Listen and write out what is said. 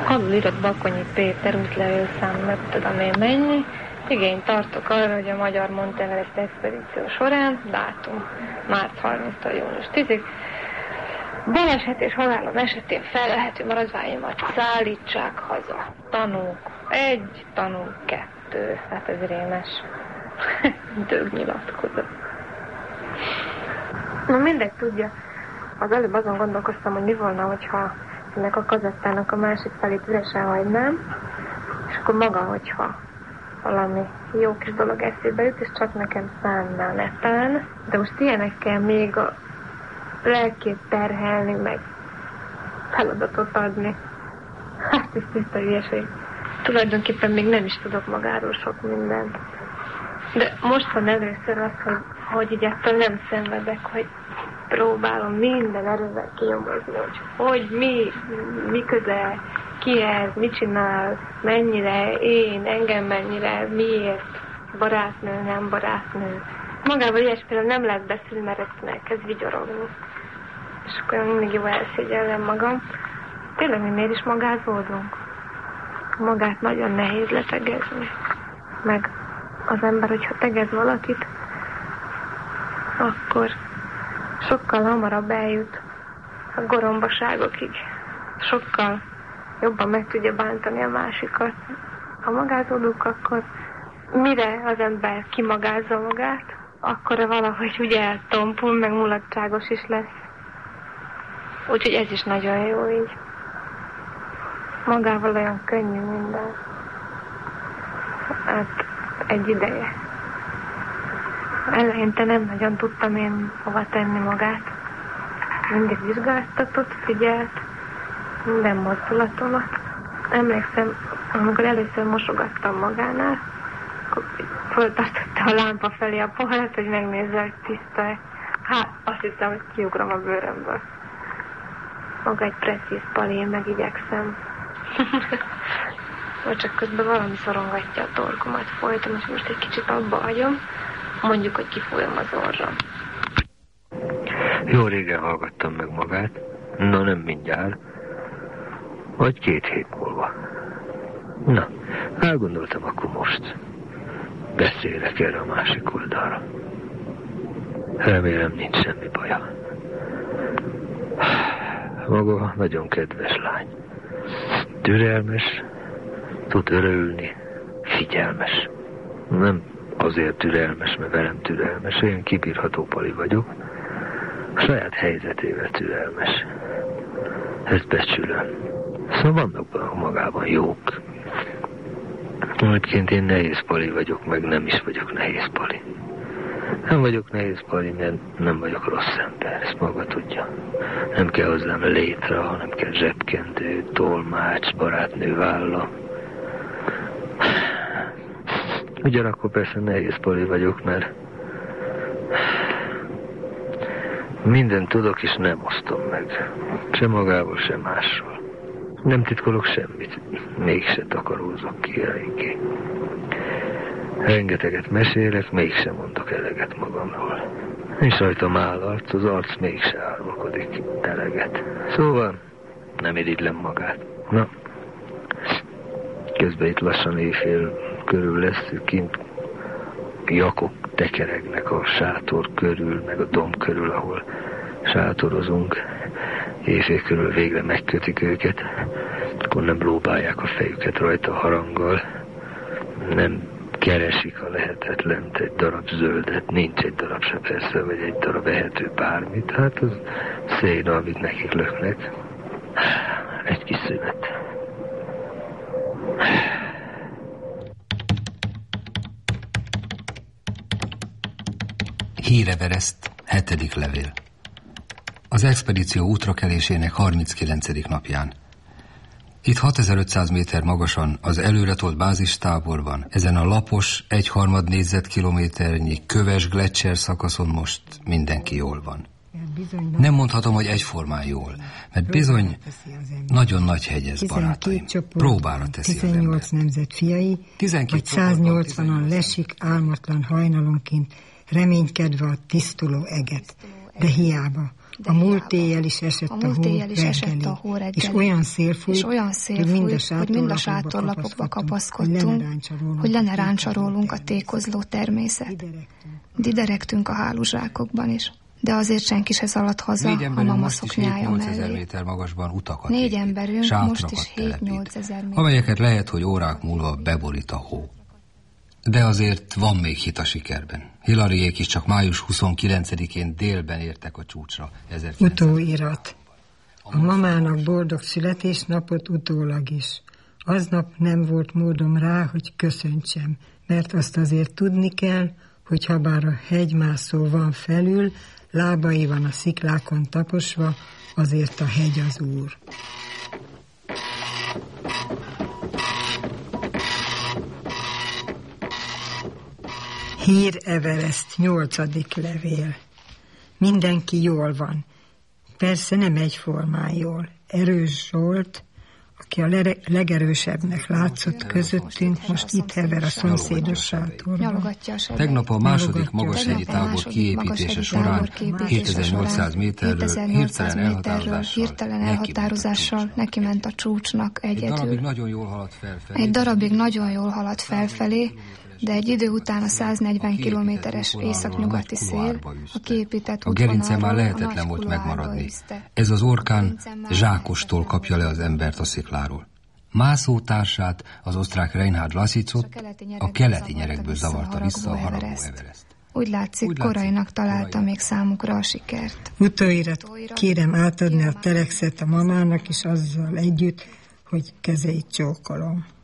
Alul írott Bakonyi Péter útlevélszám, meg tudom én mennyi. Igényt tartok arra, hogy a Magyar Monteverest expedíció során, dátum március 30-tól június 10-ig, baleset és halálom esetén felelhető maradványomat szállítsák haza. Tanúk 1, tanúk 2. Hát ez rémes. Dög nyilatkozat. Na mindegy, tudja. Az előbb azon gondolkoztam, hogy mi volna, hogyha ennek a kazettának a másik felét üresen hagynám, és akkor maga, hogyha valami jó kis dolog eszébe jut, és csak nekem szánná netán. De most ilyenekkel még a lelkét terhelni, meg feladatot adni. Hát ez tiszta hülyeség. Tulajdonképpen még nem is tudok magáról sok mindent. De most van először az, hogy így ettől nem szenvedek, hogy próbálom minden erővel kinyomozni, hogy mi köze, ki ez, mit csinál, mennyire, én, engem mennyire, miért, barátnő, nem barátnő. Magával ilyesmiről nem lehet beszélni, mert ezt elkezd vigyorogni. És akkor mindig jó elszégyellem magam. Tényleg mi miért is magázódunk? Magát nagyon nehéz letegezni. Meg az ember, hogyha tegez valakit, akkor sokkal hamarabb eljut a gorombaságokig. Sokkal jobban meg tudja bántani a másikat. Ha magázódunk, akkor mire az ember kimagázza magát, akkor valahogy ugye eltompul, meg mulatságos is lesz. Úgyhogy ez is nagyon jó így. Magával olyan könnyű minden. Hát egy ideje. Eleinte nem nagyon tudtam én hova tenni magát. Mindig vizsgáztatott, figyelt minden mozdulatomat. Emlékszem, amikor először mosogattam magánál, akkor föltartotta a lámpa felé a poharat, hogy megnézze, hogy tiszta-e. Hát azt hiszem, hogy kiugrom a bőrömből. Maga egy precíz pali, én meg igyekszem. Vagy csak közben valami szorongatja a torkomat folyton, és most egy kicsit abba hagyom. Mondjuk, hogy kifújom az orrom. Jó régen hallgattam meg magát. Na, nem mindjárt. Vagy 2 hét múlva. Na, elgondoltam, akkor most beszélek erre a másik oldalra. Remélem, nincs semmi baja. Maga nagyon kedves lány. Türelmes, tud örülni, figyelmes. Nem azért türelmes, mert velem türelmes, én kibírható pali vagyok. A saját helyzetével türelmes. Ezt becsülöm. Szóval vannak magában jók. Egyébként én nehéz pali vagyok, meg nem is vagyok nehéz pali. Nem vagyok nehéz pali, mert nem vagyok rossz ember, ezt maga tudja. Nem kell hozzám létre, hanem kell zsebkendő, tolmács, barátnő válla. Ugyanakkor persze nehéz pali vagyok, mert mindent tudok, és nem osztom meg. Se magával, se másról. Nem titkolok semmit, mégse takarózok ki eléggé. Rengeteget mesélek, mégsem mondok eleget magamról. És rajtam áll arc, az arc mégse árulkodik eleget. Szóval nem irigylem magát. Na, közben itt lassan éjfél körül lesz, kint jakok tekeregnek a sátor körül, meg a domb körül, ahol sátorozunk. Éjfél körül végre megkötik őket, akkor nem lóbálják a fejüket rajta a haranggal, nem keresik a lehetetlent, egy darab zöldet, nincs egy darab se persze, vagy egy darab ehető bármit, hát az széna, amit nekik löknek. Egy kis szünet. Hírevereszt, 7. levél. Az expedíció útrakelésének 39. napján. Itt 6500 méter magasan az előretolt bázistáborban, ezen a lapos, 1/3 négyzetkilométernyi köves gletszer szakaszon most mindenki jól van. Nem mondhatom, hogy egyformán jól, mert bizony nagyon nagy hegyez, barátaim. Próbára teszi 18 nemzet fiai, vagy 180-an lesik álmatlan hajnalonként, reménykedve a tisztuló eget. De hiába. A múlt éjjel is esett a hó reggelig, és olyan szél fújt, hogy mind a sátorlapokba kapaszkodtunk, hogy le ne ráncsa rólunk a tékozló természet. Dideregtünk a háluzsákokban is. De azért senki se szaladt haza a mama szoknyája mellé. Méter magasban utakat 4 emberünk most is 7-8 ezer méter. Amelyeket lehet, hogy órák múlva beborít a hó. De azért van még hit a sikerben. Hilaryék is csak május 29-én délben értek a csúcsra. Utóirat. A mamának boldog születésnapot utólag is. Aznap nem volt módom rá, hogy köszöntsem, mert azt azért tudni kell, hogy habár a hegymászó van felül, lábai van a sziklákon taposva, azért a hegy az úr. Hír Everest 8. levél. Mindenki jól van. Persze nem egyformán jól. Erős Zsolt, aki a legerősebbnek látszott közöttünk, most itt hever a szomszédos sátorban. Tegnap a második magashegyi tábor kiépítése során 7800 méterről hirtelen elhatározással neki ment a csúcsnak egyedül. Egy darabig nagyon jól haladt felfelé, de egy idő után a 140 kilométeres északnyugati szél a kiépített a gerincen már lehetetlen volt megmaradni. Ez az orkán zsákostól kapja le az embert a szikláról. Mászótársát, az osztrák Reinhard Lassicot a keleti nyerekből zavarta vissza a harapó Everest. Úgy látszik, korainak találta még számukra a sikert. Utóirat, kérem átadni a telexet a mamának, és azzal együtt, hogy kezeit csókolom.